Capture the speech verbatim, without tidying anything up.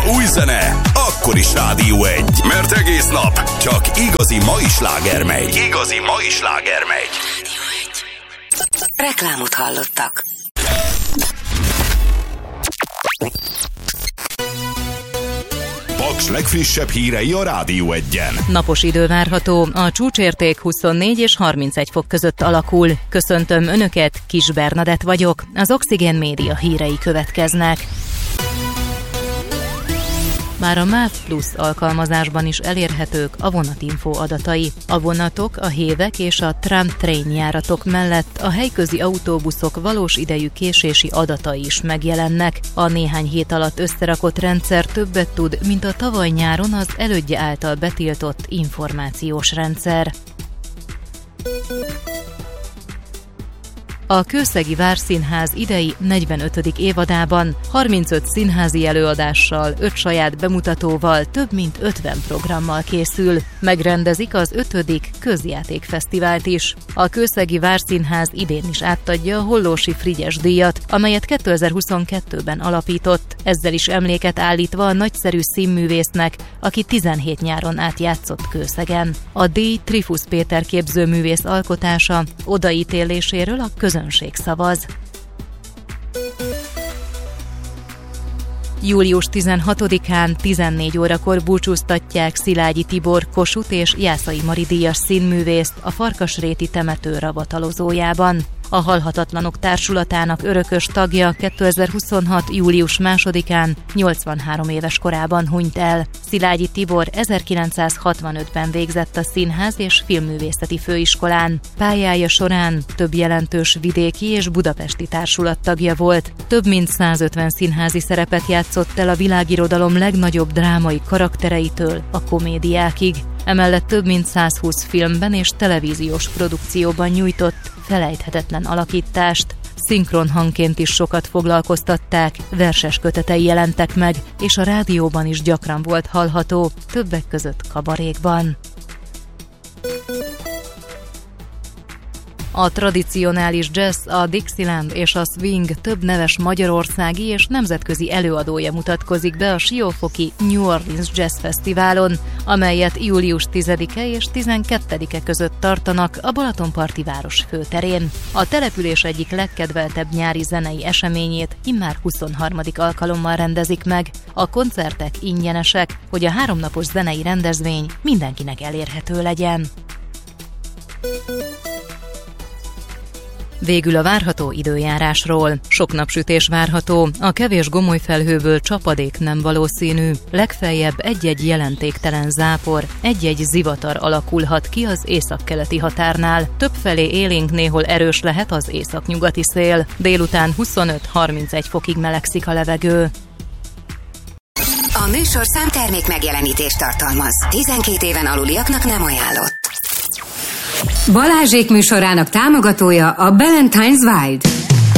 Új zene, akkor is Rádió egy. Mert egész nap csak igazi mai sláger megy. Igazi mai sláger megy. Rádió egy. Reklámot hallottak. Paks legfrissebb hírei a Rádió egyen. Napos idő várható, a csúcsérték huszonnégy és harmincegy fok között alakul. Köszöntöm Önöket, Kis Bernadett vagyok, az Oxigén Média hírei következnek. Már a MÁV Plusz alkalmazásban is elérhetők a vonatinfo adatai. A vonatok, a hévek és a tram-train járatok mellett a helyközi autóbuszok valós idejű késési adatai is megjelennek. A néhány hét alatt összerakott rendszer többet tud, mint a tavaly nyáron az elődje által betiltott információs rendszer. A Kőszegi Várszínház idei negyvenötödik évadában harmincöt színházi előadással, öt saját bemutatóval, több mint ötven programmal készül. Megrendezik az ötödik közjátékfesztivált is. A Kőszegi Várszínház idén is átadja a Hollósi Frigyes díjat, amelyet kétezer-huszonkettőben alapított, ezzel is emléket állítva a nagyszerű színművésznek, aki tizenhét nyáron át játszott Kőszegen. A díj Trifusz Péter képzőművész alkotása, odaítéléséről a közönség szavaz. július tizenhatodikán tizennégy órakor búcsúztatják Szilágyi Tibor Kossuth és Jászai Mari díjas színművészt a Farkasréti temető ravatalozójában. A Halhatatlanok Társulatának örökös tagja kétezer-huszonhat. július másodikán nyolcvanhárom éves korában hunyt el. Szilágyi Tibor ezerkilencszázhatvanötben végzett a Színház és Filmművészeti Főiskolán. Pályája során több jelentős vidéki és budapesti társulat tagja volt. Több mint százötven színházi szerepet játszott el a világirodalom legnagyobb drámai karaktereitől a komédiákig. Emellett több mint százhúsz filmben és televíziós produkcióban nyújtott felejthetetlen alakítást. Szinkronhangként is sokat foglalkoztatták, verses kötetei jelentek meg, és a rádióban is gyakran volt hallható, többek között kabarékban. A tradicionális jazz, a Dixieland és a swing több neves magyarországi és nemzetközi előadója mutatkozik be a siófoki New Orleans Jazz Fesztiválon, amelyet július tizedike és tizenkettedike között tartanak a Balatonparti város főterén. A település egyik legkedveltebb nyári zenei eseményét immár huszonharmadik alkalommal rendezik meg. A koncertek ingyenesek, hogy a háromnapos zenei rendezvény mindenkinek elérhető legyen. Végül a várható időjárásról. Sok napsütés várható, a kevés gomoly felhőből csapadék nem valószínű, legfeljebb egy-egy jelentéktelen zápor, egy-egy zivatar alakulhat ki az északkeleti határnál. Többfelé élénk, néhol erős lehet az északnyugati szél, délután huszonöt-harmincegy fokig melegszik a levegő. A műsorszám termék megjelenítést tartalmaz. tizenkét éven aluliaknak nem ajánlott. Balázsék műsorának támogatója a Ballantine's Wild.